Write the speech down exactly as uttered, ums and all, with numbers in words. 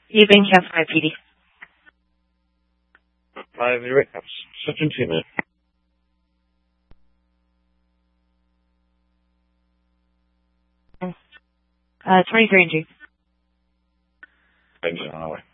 You've been kept by P D. Five zero eight. Such a two minute. Uh, twenty-three and G. Thanks, on our way.